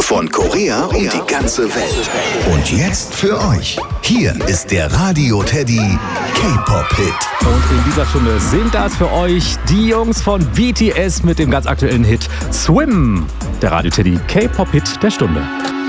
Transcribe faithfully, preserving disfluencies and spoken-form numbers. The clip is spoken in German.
Von Korea um die ganze Welt. Und jetzt für euch. Hier ist der Radio Teddy K-Pop-Hit. Und in dieser Stunde sind das für euch die Jungs von B T S mit dem ganz aktuellen Hit Swim. Der Radio Teddy K-Pop-Hit der Stunde.